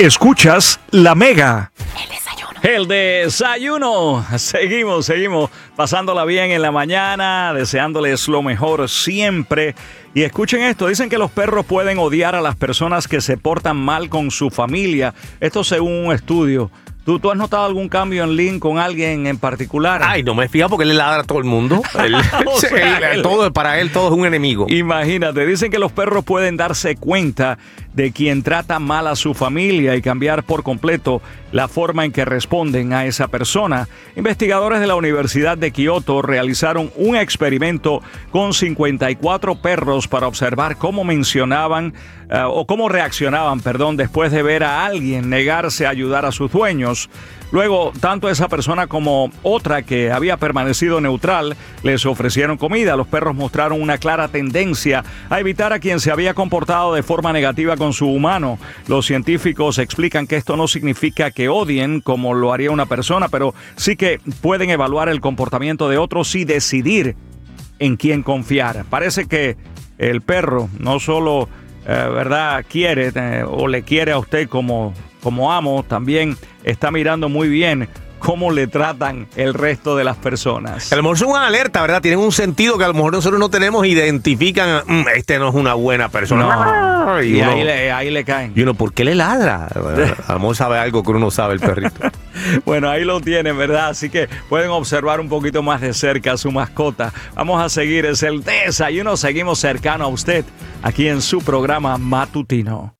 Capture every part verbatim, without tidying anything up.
Escuchas La Mega. El desayuno. El desayuno. Seguimos, seguimos pasándola bien en la mañana, deseándoles lo mejor siempre. Y escuchen esto, dicen que los perros pueden odiar a las personas que se portan mal con su familia. Esto según un estudio. ¿Tú, ¿Tú has notado algún cambio en Lynn con alguien en particular? Ay, no me fijas porque él le ladra a todo el mundo. Él, O sea, él- él- todo, para él todo es un enemigo. Imagínate, dicen que los perros pueden darse cuenta de quien trata mal a su familia y cambiar por completo la forma en que responden a esa persona. Investigadores de la Universidad de Kioto realizaron un experimento con cincuenta y cuatro perros para observar cómo mencionaban uh, o cómo reaccionaban, perdón, después de ver a alguien negarse a ayudar a sus dueños. Luego, tanto esa persona como otra que había permanecido neutral les ofrecieron comida. Los perros mostraron una clara tendencia a evitar a quien se había comportado de forma negativa con su humano. Los científicos explican que esto no significa que odien como lo haría una persona, pero sí que pueden evaluar el comportamiento de otros y decidir en quién confiar. Parece que el perro no solo, eh, ¿verdad?, quiere eh, o le quiere a usted como, como amo, también está mirando muy bien cómo le tratan el resto de las personas. A lo mejor son una alerta, ¿verdad? Tienen un sentido que a lo mejor nosotros no tenemos, identifican, mmm, este no es una buena persona. No. Y, Y uno, ahí le, ahí le caen. y uno, ¿por qué le ladra? A lo mejor sabe algo que uno no sabe el perrito. Bueno, ahí lo tienen, ¿verdad? Así que pueden observar un poquito más de cerca a su mascota. Vamos a seguir, es el desayuno. Seguimos cercano a usted aquí en su programa matutino.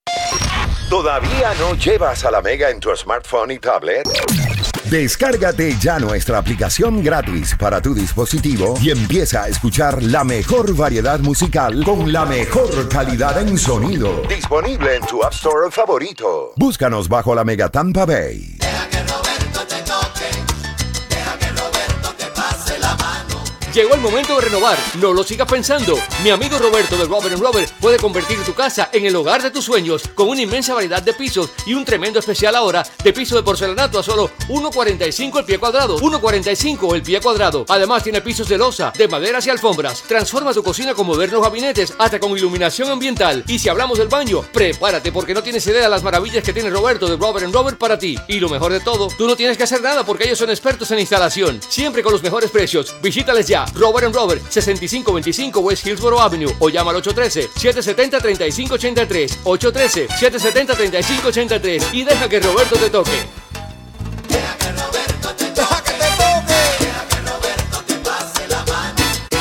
¿Todavía no llevas a la Mega en tu smartphone y tablet? Descárgate ya nuestra aplicación gratis para tu dispositivo y empieza a escuchar la mejor variedad musical con la mejor calidad en sonido. Disponible en tu App Store favorito. Búscanos bajo la Mega Tampa Bay. Llegó el momento de renovar, no lo sigas pensando. Mi amigo Roberto de Robert and Robert puede convertir tu casa en el hogar de tus sueños con una inmensa variedad de pisos y un tremendo especial ahora de piso de porcelanato a solo uno cuarenta y cinco el pie cuadrado. uno cuarenta y cinco el pie cuadrado. Además tiene pisos de losa, de maderas y alfombras. Transforma tu cocina con modernos gabinetes hasta con iluminación ambiental. Y si hablamos del baño, prepárate porque no tienes idea de las maravillas que tiene Roberto de Robert and Robert para ti. Y lo mejor de todo, tú no tienes que hacer nada porque ellos son expertos en instalación. Siempre con los mejores precios. Visítales ya. Robert and Robert, sesenta y cinco veinticinco West Hillsboro Avenue o llama al ocho uno tres, siete siete cero, tres cinco ocho tres, ocho uno tres, siete siete cero, tres cinco ocho tres y deja que Roberto te toque. Deja que Roberto te toque. Deja que te toque. Deja que Roberto te pase la mano.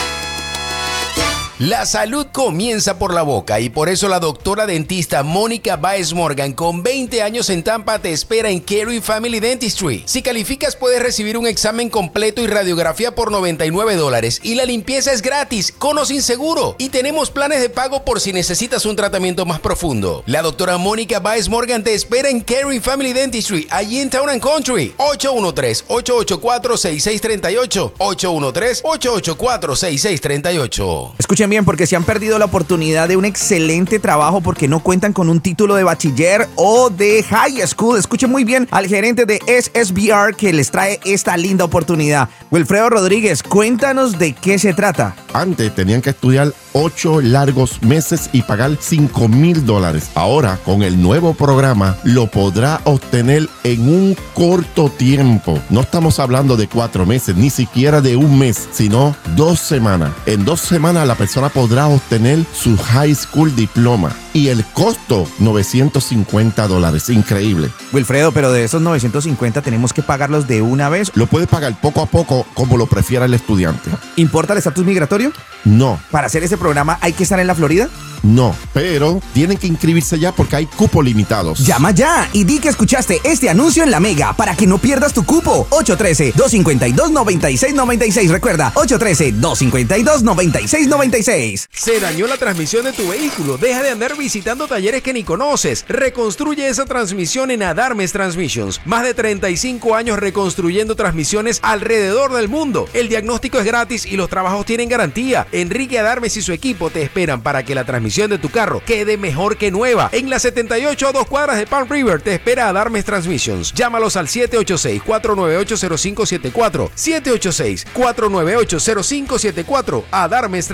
La salud comienza por la boca y por eso la doctora dentista Mónica Baez Morgan, con veinte años en Tampa, te espera en Caring Family Dentistry. Si calificas, puedes recibir un examen completo y radiografía por noventa y nueve dólares y la limpieza es gratis, con o sin seguro. Y tenemos planes de pago por si necesitas un tratamiento más profundo. La doctora Mónica Baez Morgan te espera en Caring Family Dentistry, allí en Town and Country. ocho uno tres, ocho ocho cuatro, seis seis tres ocho, ocho uno tres, ocho ocho cuatro, seis seis tres ocho. Escuchen bien, porque si han perdido la oportunidad de un excelente trabajo porque no cuentan con un título de bachiller o de high school, escuchen muy bien al gerente de S S B R que les trae esta linda oportunidad. Wilfredo Rodríguez, cuéntanos de qué se trata. Antes tenían que estudiar ocho largos meses y pagar cinco mil dólares. Ahora, con el nuevo programa, lo podrá obtener en un corto tiempo. No estamos hablando de cuatro meses, ni siquiera de un mes, sino dos semanas. En dos semanas la persona podrá obtener su high school diploma. Y el costo, novecientos cincuenta dólares. Increíble. Wilfredo, pero de esos novecientos cincuenta tenemos que pagarlos de una vez. Lo puede pagar poco a poco, como lo prefiera el estudiante. ¿Importa el estatus migratorio? No. ¿Para hacer ese programa hay que estar en la Florida? No, pero tienen que inscribirse ya porque hay cupos limitados. Llama ya y di que escuchaste este anuncio en La Mega para que no pierdas tu cupo. ocho uno tres, dos cinco dos, nueve seis nueve seis. Recuerda, ocho uno tres, dos cinco dos, nueve seis nueve seis. Se dañó la transmisión de tu vehículo. Deja de andar visitando talleres que ni conoces. Reconstruye esa transmisión en Adarmes Transmissions. Más de treinta y cinco años reconstruyendo transmisiones alrededor del mundo. El diagnóstico es gratis y los trabajos tienen garantía. Enrique Adarmes y su equipo te esperan para que la transmisión de tu carro quede mejor que nueva. En la setenta y ocho a dos cuadras de Palm River te espera Adarmes Transmissions. Llámalos al siete ocho seis, cuatro nueve ocho, cero cinco siete cuatro. siete ocho seis, cuatro nueve ocho, cero cinco siete cuatro. Adarmes Transmissions.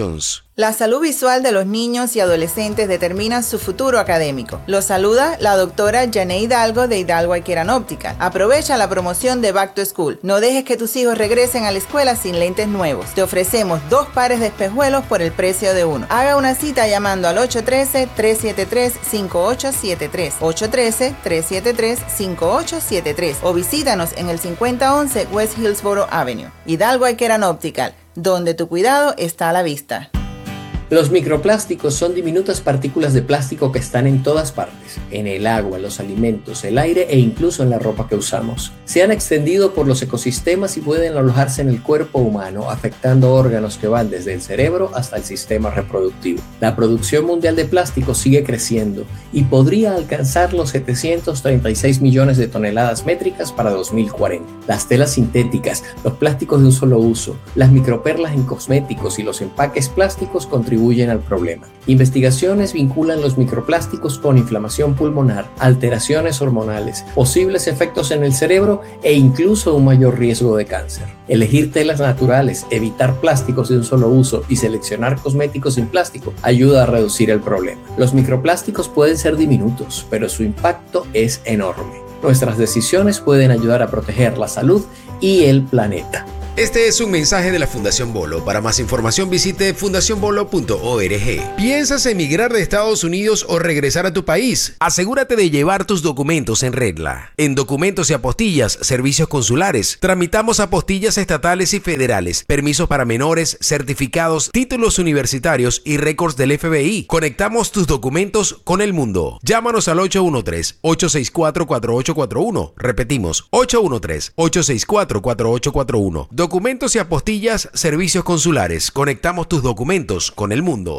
Solutions. La salud visual de los niños y adolescentes determina su futuro académico. Los saluda la doctora Jané Hidalgo de Hidalgo Eye Care and Optical. Aprovecha la promoción de Back to School. No dejes que tus hijos regresen a la escuela sin lentes nuevos. Te ofrecemos dos pares de espejuelos por el precio de uno. Haga una cita llamando al ocho uno tres, tres siete tres, cinco ocho siete tres, ocho uno tres, tres siete tres, cinco ocho siete tres o visítanos en el cincuenta once West Hillsboro Avenue. Hidalgo Eye Care and Optical, donde tu cuidado está a la vista. Los microplásticos son diminutas partículas de plástico que están en todas partes, en el agua, los alimentos, el aire e incluso en la ropa que usamos. Se han extendido por los ecosistemas y pueden alojarse en el cuerpo humano, afectando órganos que van desde el cerebro hasta el sistema reproductivo. La producción mundial de plástico sigue creciendo y podría alcanzar los setecientos treinta y seis millones de toneladas métricas para dos mil cuarenta. Las telas sintéticas, los plásticos de un solo uso, las microperlas en cosméticos y los empaques plásticos contribuyen al problema. Investigaciones vinculan los microplásticos con inflamación pulmonar, alteraciones hormonales, posibles efectos en el cerebro e incluso un mayor riesgo de cáncer. Elegir telas naturales, evitar plásticos de un solo uso y seleccionar cosméticos sin plástico ayuda a reducir el problema. Los microplásticos pueden ser diminutos, pero su impacto es enorme. Nuestras decisiones pueden ayudar a proteger la salud y el planeta. Este es un mensaje de la Fundación Bolo. Para más información visite fundación bolo punto org. ¿Piensas emigrar de Estados Unidos o regresar a tu país? Asegúrate de llevar tus documentos en regla. En Documentos y Apostillas, Servicios Consulares, tramitamos apostillas estatales y federales, permisos para menores, certificados, títulos universitarios y récords del F B I. Conectamos tus documentos con el mundo. Llámanos al ocho uno tres, ocho seis cuatro, cuatro ocho cuatro uno. Repetimos, ocho uno tres, ocho seis cuatro, cuatro ocho cuatro uno. Documentos y Apostillas, Servicios Consulares. Conectamos tus documentos con el mundo.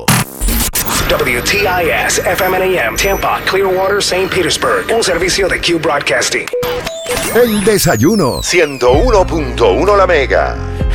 W T I S F M N A M Tampa, Clearwater, Saint Petersburg. Un servicio de Q Broadcasting. El desayuno. ciento uno punto uno La Mega.